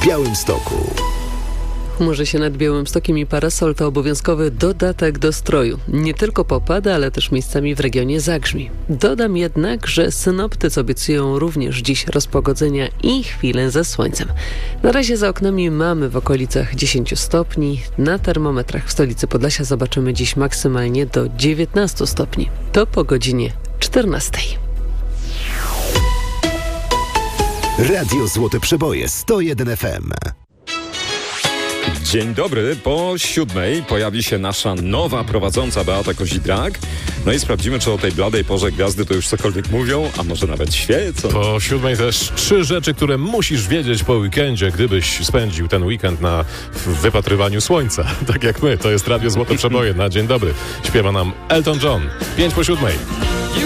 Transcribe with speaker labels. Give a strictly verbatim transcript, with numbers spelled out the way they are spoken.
Speaker 1: w Białymstoku.
Speaker 2: Chmurzy się nad Białymstokiem i parasol to obowiązkowy dodatek do stroju. Nie tylko popada, ale też miejscami w regionie zagrzmi. Dodam jednak, że synoptycy obiecują również dziś rozpogodzenia i chwilę ze słońcem. Na razie za oknami mamy w okolicach dziesięć stopni. Na termometrach w stolicy Podlasia zobaczymy dziś maksymalnie do dziewiętnaście stopni. To po godzinie czternastej.
Speaker 1: Radio Złote Przeboje sto jeden F M.
Speaker 3: Dzień dobry, po siódmej pojawi się nasza nowa prowadząca Beata Kozidrak. No i sprawdzimy, czy o tej bladej porze gwiazdy to już cokolwiek mówią, a może nawet świecą.
Speaker 4: Po siódmej też trzy rzeczy, które musisz wiedzieć po weekendzie, gdybyś spędził ten weekend na wypatrywaniu słońca. Tak jak my, to jest Radio Złote Przeboje na Dzień Dobry. Śpiewa nam Elton John. Pięć po siódmej.